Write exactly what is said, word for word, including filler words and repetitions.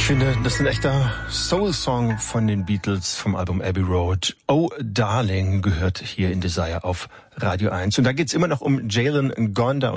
Ich finde, das ist ein echter Soul-Song von den Beatles vom Album Abbey Road. Oh Darling gehört hier in Desire auf Radio eins. Und da geht's immer noch um Jalen Gonda.